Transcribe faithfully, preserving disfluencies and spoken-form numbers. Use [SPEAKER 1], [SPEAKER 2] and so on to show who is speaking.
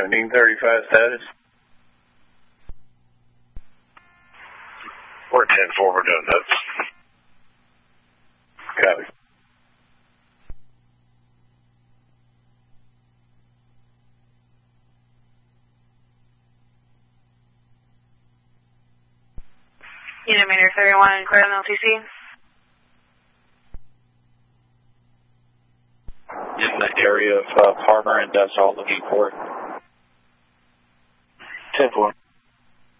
[SPEAKER 1] seventeen thirty-five status.
[SPEAKER 2] We're ten four, we're doing notes.
[SPEAKER 1] Copy.
[SPEAKER 3] Unit meter thirty-one, clear on L T C.
[SPEAKER 4] In the area of uh, Palmer and Dessall looking for it.
[SPEAKER 2] ten four.